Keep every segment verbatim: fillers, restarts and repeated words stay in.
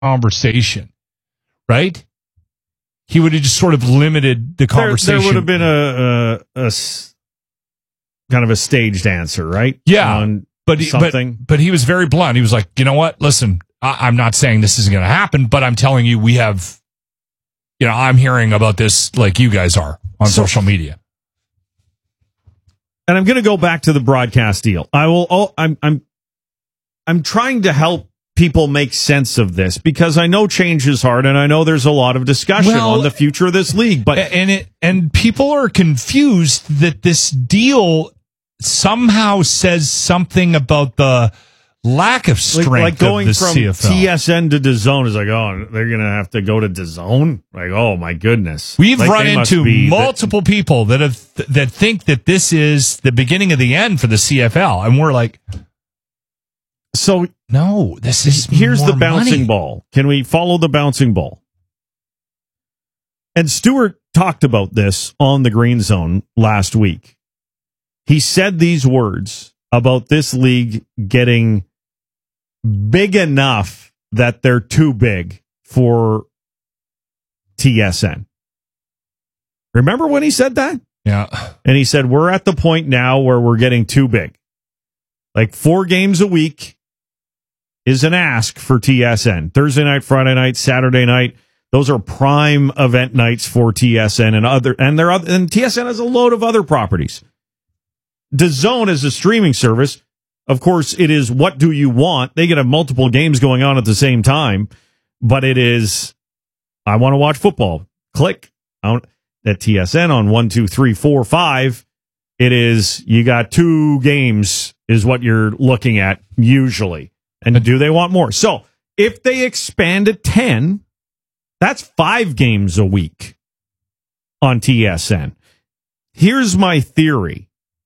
conversation, right? He would have just sort of limited the conversation. There, there would have been a, a, a s- kind of a staged answer, right? Yeah, On but he, something. But, but he was very blunt. He was like, you know what? Listen, I, I'm not saying this isn't going to happen, but I'm telling you, we have, you know, I'm hearing about this like you guys are on So- social media. And I'm going to go back to the broadcast deal. I will. Oh, I'm. I'm. I'm trying to help people make sense of this because I know change is hard, and I know there's a lot of discussion Well, on the future of this league. But and it and people are confused that this deal somehow says something about the lack of like, strength like going of the from C F L. T S N to DAZN is like, oh, they're going to have to go to DAZN. Like, oh my goodness, We've like, run they must into be the- multiple people that have that think that this is the beginning of the end for the C F L, and we're like, so no, this is here's more the bouncing money. ball. Can we follow the bouncing ball? And Stewart talked about this on the Green Zone last week. He said these words about this league getting big enough that they're too big for T S N. Remember when he said that? Yeah. And he said, we're at the point now where we're getting too big. Like four games a week is an ask for T S N. Thursday night, Friday night, Saturday night. Those are prime event nights for T S N and other, and there are, and T S N has a load of other properties. DAZN is a streaming service. Of course, it is what do you want? They can have multiple games going on at the same time, but it is, I want to watch football. Click on at T S N on one, two, three, four, five. It is, you got two games is what you're looking at usually. And do they want more? So if they expand to ten, that's five games a week on T S N. Here's my theory.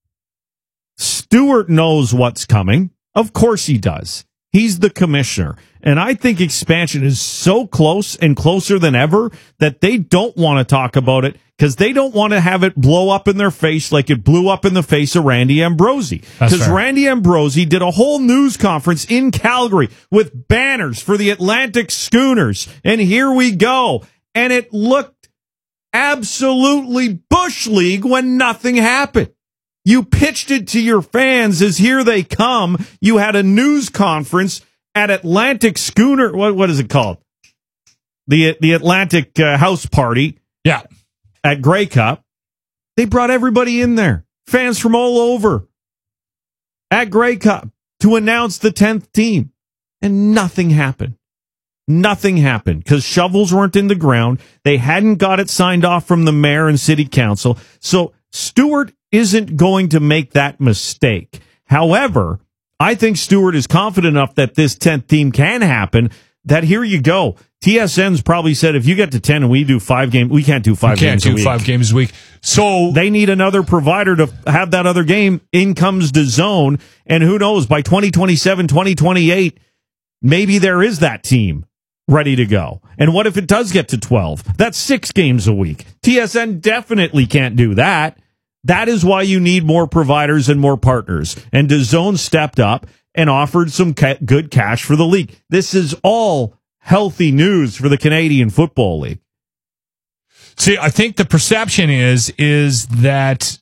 Stewart knows what's coming. Of course he does. He's the commissioner. And I think expansion is so close and closer than ever that they don't want to talk about it because they don't want to have it blow up in their face like it blew up in the face of Randy Ambrosie. Because Randy Ambrosie did a whole news conference in Calgary with banners for the Atlantic Schooners. And here we go. And it looked absolutely Bush League when nothing happened. You pitched it to your fans as here they come. You had a news conference at Atlantic Schooner. What what is it called? The the Atlantic uh, House Party. Yeah. At Grey Cup. They brought everybody in there. Fans from all over. At Grey Cup to announce the tenth team. And nothing happened. Nothing happened because shovels weren't in the ground. They hadn't got it signed off from the mayor and city council. So Stewart isn't going to make that mistake. However, I think Stewart is confident enough that this tenth team can happen that here you go. T S N's probably said if you get to ten and we do five games, we can't do five we can't games a do week. five games a week. So they need another provider to have that other game. In comes DAZN. And who knows, by twenty twenty-seven, twenty twenty-eight, maybe there is that team ready to go. And what if it does get to twelve? That's six games a week. T S N definitely can't do that. That is why you need more providers and more partners. And DAZN stepped up and offered some ca- good cash for the league. This is all healthy news for the Canadian Football League. See, I think the perception is is that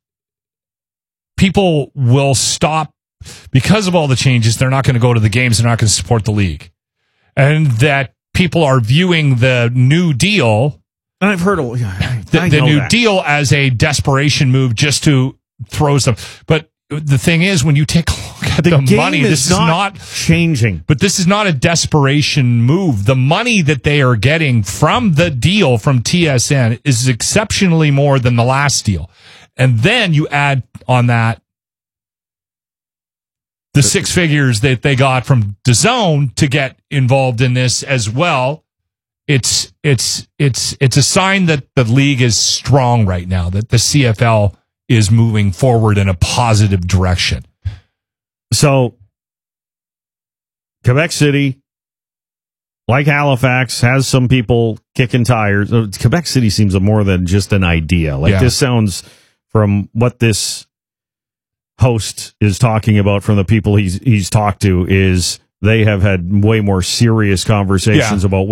people will stop because of all the changes. They're not going to go to the games. They're not going to support the league. And that people are viewing the new deal, and I've heard a, the, I the know new that. deal as a desperation move just to throw stuff. But the thing is, when you take a look at the, The game money, is this is not not changing. But this is not a desperation move. The money that they are getting from the deal from T S N is exceptionally more than the last deal. And then you add on that the six figures that they got from DAZN to get involved in this as well. It's it's it's it's a sign that the league is strong right now, that the C F L is moving forward in a positive direction. So Quebec City, like Halifax, has some people kicking tires. Uh, Quebec City seems more than just an idea. Like Yeah. this sounds, from what this host is talking about, from the people he's he's talked to, is they have had way more serious conversations Yeah. about